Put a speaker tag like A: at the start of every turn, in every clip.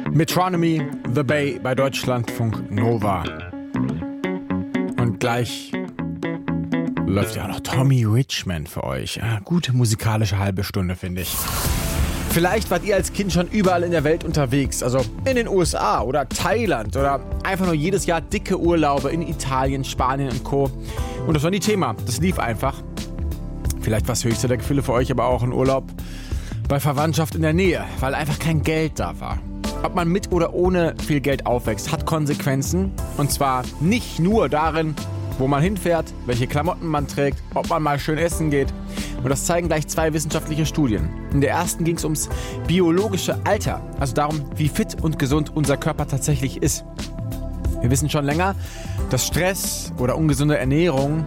A: Metronomy, The Bay bei Deutschlandfunk Nova. Und gleich läuft ja auch noch Tommy Richman für euch. Ja, gute musikalische halbe Stunde, finde ich. Vielleicht wart ihr als Kind schon überall in der Welt unterwegs, also in den USA oder Thailand oder einfach nur jedes Jahr dicke Urlaube in Italien, Spanien und Co. Und das war nie Thema, das lief einfach. Vielleicht war das höchste der Gefühle für euch aber auch ein Urlaub bei Verwandtschaft in der Nähe, weil einfach kein Geld da war. Ob man mit oder ohne viel Geld aufwächst, hat Konsequenzen. Und zwar nicht nur darin, wo man hinfährt, welche Klamotten man trägt, ob man mal schön essen geht. Und das zeigen gleich 2 wissenschaftliche Studien. In der ersten ging es ums biologische Alter, also darum, wie fit und gesund unser Körper tatsächlich ist. Wir wissen schon länger, dass Stress oder ungesunde Ernährung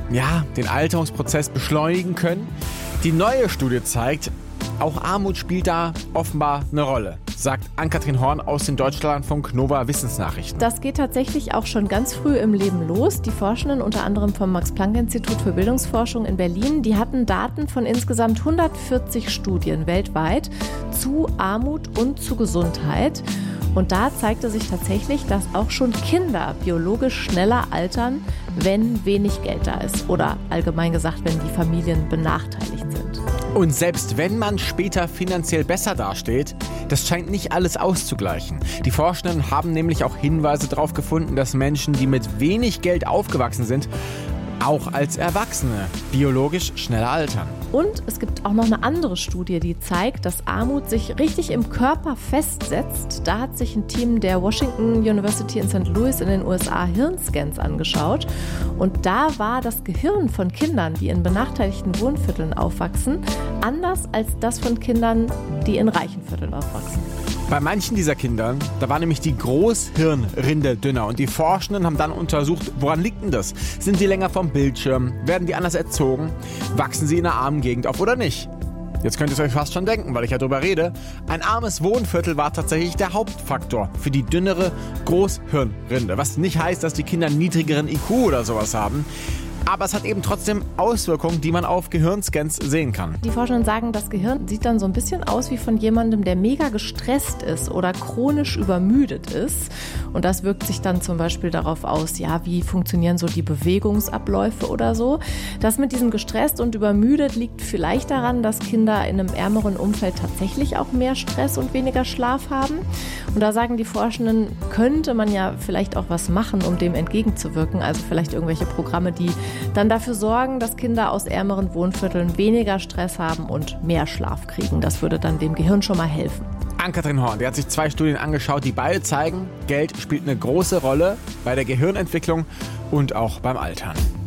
A: den Alterungsprozess beschleunigen können. Die neue Studie zeigt, auch Armut spielt da offenbar eine Rolle, sagt Ann-Kathrin Horn aus den Deutschlandfunk Nova Wissensnachrichten.
B: Das geht tatsächlich auch schon ganz früh im Leben los. Die Forschenden, unter anderem vom Max-Planck-Institut für Bildungsforschung in Berlin, die hatten Daten von insgesamt 140 Studien weltweit zu Armut und zu Gesundheit. Und da zeigte sich tatsächlich, dass auch schon Kinder biologisch schneller altern, wenn wenig Geld da ist. Oder allgemein gesagt, wenn die Familien benachteiligt sind.
A: Und selbst wenn man später finanziell besser dasteht, das scheint nicht alles auszugleichen. Die Forschenden haben nämlich auch Hinweise darauf gefunden, dass Menschen, die mit wenig Geld aufgewachsen sind, auch als Erwachsene biologisch schneller altern.
B: Und es gibt auch noch eine andere Studie, die zeigt, dass Armut sich richtig im Körper festsetzt. Da hat sich ein Team der Washington University in St. Louis in den USA Hirnscans angeschaut. Und da war das Gehirn von Kindern, die in benachteiligten Wohnvierteln aufwachsen, anders als das von Kindern, die in reichen Vierteln aufwachsen.
A: Bei manchen dieser Kinder, da war nämlich die Großhirnrinde dünner und die Forschenden haben dann untersucht, woran liegt denn das? Sind die länger vom Bildschirm? Werden die anders erzogen? Wachsen sie in einer armen Gegend auf oder nicht? Jetzt könnt ihr es euch fast schon denken, weil ich ja drüber rede. Ein armes Wohnviertel war tatsächlich der Hauptfaktor für die dünnere Großhirnrinde. Was nicht heißt, dass die Kinder einen niedrigeren IQ oder sowas haben. Aber es hat eben trotzdem Auswirkungen, die man auf Gehirnscans sehen kann.
B: Die Forschenden sagen, das Gehirn sieht dann so ein bisschen aus wie von jemandem, der mega gestresst ist oder chronisch übermüdet ist. Und das wirkt sich dann zum Beispiel darauf aus, wie funktionieren so die Bewegungsabläufe oder so. Das mit diesem gestresst und übermüdet liegt vielleicht daran, dass Kinder in einem ärmeren Umfeld tatsächlich auch mehr Stress und weniger Schlaf haben. Und da sagen die Forschenden, könnte man ja vielleicht auch was machen, um dem entgegenzuwirken. Also vielleicht irgendwelche Programme, die dann dafür sorgen, dass Kinder aus ärmeren Wohnvierteln weniger Stress haben und mehr Schlaf kriegen. Das würde dann dem Gehirn schon mal helfen.
A: Ann-Kathrin Horn, die hat sich 2 Studien angeschaut, die beide zeigen, Geld spielt eine große Rolle bei der Gehirnentwicklung und auch beim Altern.